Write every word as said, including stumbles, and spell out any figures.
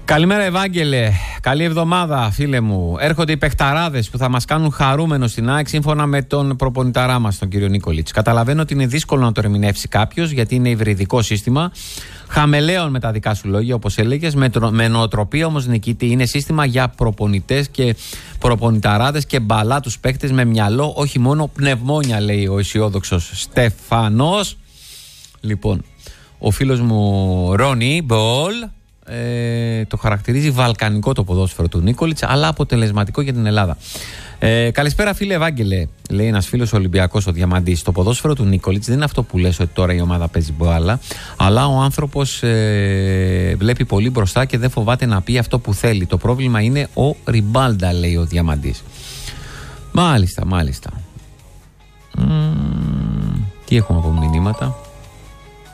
Καλημέρα Ευάγγελε, καλή εβδομάδα φίλε μου. Έρχονται οι παιχταράδες που θα μας κάνουν χαρούμενο στην ΑΕΚ σύμφωνα με τον προπονηταρά μας, τον κύριο Νίκολιτς. Καταλαβαίνω ότι είναι δύσκολο να το ερμηνεύσει κάποιος γιατί είναι υβριδικό σύστημα. Χαμελέον με τα δικά σου λόγια, όπως έλεγες, με, τρο... με νοοτροπία όμως νικητή. Είναι σύστημα για προπονητές και προπονηταράδες και μπαλά τους παίκτες με μυαλό, όχι μόνο πνευμόνια, λέει ο αισιόδοξος Στεφανός. Λοιπόν, ο φίλος μου Ρόνι Μπολ ε, το χαρακτηρίζει βαλκανικό το ποδόσφαιρο του Νίκολιτς, αλλά αποτελεσματικό για την Ελλάδα. Ε, καλησπέρα φίλε Ευάγγελε, λέει ένας φίλος Ολυμπιακός, ο Διαμαντής. Το ποδόσφαιρο του Νίκολιτς δεν είναι αυτό που λες ότι τώρα η ομάδα παίζει μπάλα, αλλά ο άνθρωπος ε, βλέπει πολύ μπροστά και δεν φοβάται να πει αυτό που θέλει. Το πρόβλημα είναι ο Ριμπάλντα, λέει ο Διαμαντής. Μάλιστα, μάλιστα. Μ, τι έχουμε από μηνύματα.